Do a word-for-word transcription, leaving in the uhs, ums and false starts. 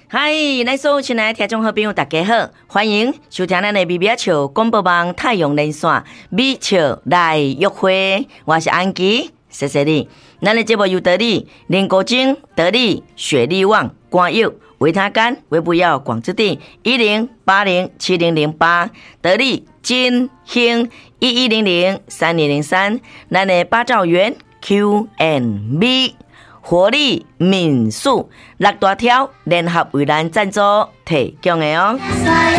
嗨，咱所有亲爱的听众好朋友，大家好，欢迎收听咱的美美笑广播网太阳连线美笑来约会，我是安琪，谢谢你。咱的节目由得力、林国晶、得力、雪力旺、光佑、维他甘、维不要、广之地一零八零七零零八，得力、金兴一一零零三零零三，咱的八兆元 Q and B。活力民宿六大条联合为咱赞助提供的哦。